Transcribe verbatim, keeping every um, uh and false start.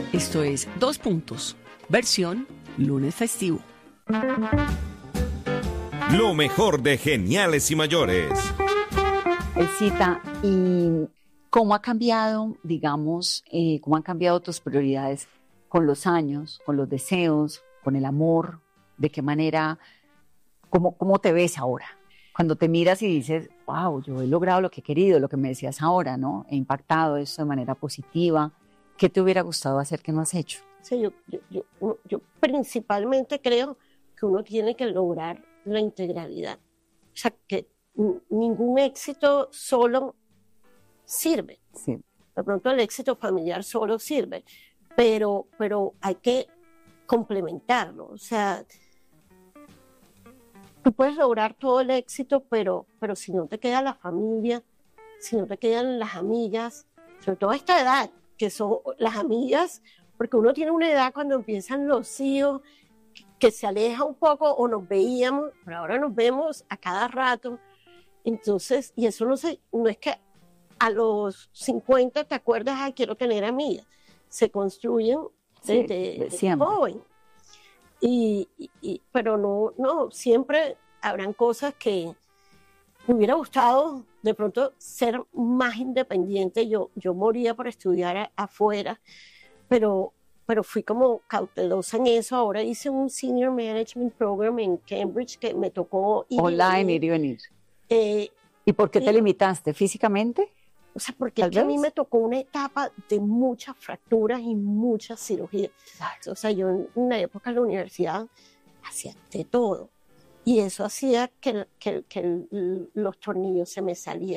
Esto es Dos Puntos, versión lunes festivo. Lo mejor de Geniales y Mayores. Elcita, ¿y cómo ha cambiado, digamos, eh, cómo han cambiado tus prioridades con los años, con los deseos, con el amor? ¿De qué manera, cómo, cómo te ves ahora? Cuando te miras y dices, wow, yo he logrado lo que he querido, lo que me decías ahora, ¿no? He impactado esto de manera positiva. ¿Qué te hubiera gustado hacer que no has hecho? Sí, yo, yo, yo, yo principalmente creo que uno tiene que lograr la integralidad. O sea, que ningún éxito solo sirve. Sí. De pronto el éxito familiar solo sirve, pero, pero hay que complementarlo. O sea, tú puedes lograr todo el éxito, pero, pero si no te queda la familia, si no te quedan las amigas, sobre todo a esta edad, que son las amigas, porque uno tiene una edad cuando empiezan los hijos, que se aleja un poco, o nos veíamos, pero ahora nos vemos a cada rato. Entonces, y eso no, se, no es que a los cincuenta te acuerdas, ah, quiero tener amigas. Se construyen desde, sí, desde joven. Y, y, pero no, no, siempre habrán cosas que me hubiera gustado de pronto ser más independiente. Yo, yo moría por estudiar a, afuera, pero, pero fui como cautelosa en eso. Ahora hice un Senior Management Program en Cambridge que me tocó ir online, ir y venir. Eh, ¿Y por qué y, te limitaste? ¿Físicamente? O sea, porque es que a mí me tocó una etapa de muchas fracturas y muchas cirugías. Claro. O sea, yo en una época en la universidad hacía de todo. Y eso hacía que, que, que los tornillos se me salieran.